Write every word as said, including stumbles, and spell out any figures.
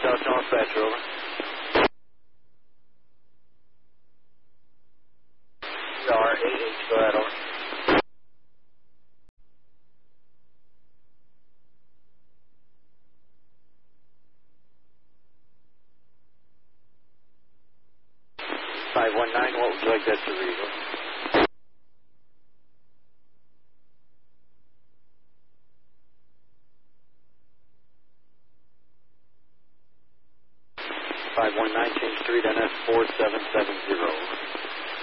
South North Dispatch, over. Star eight H, go ahead, over. five one nine, what would you like that to read? five one nine, change three to N S four seven seven zero.